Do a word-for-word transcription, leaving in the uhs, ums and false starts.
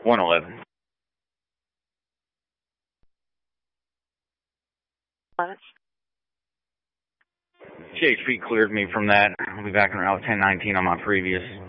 one eleven. C H P cleared me from that. I'll be back in Route ten nineteen on my previous.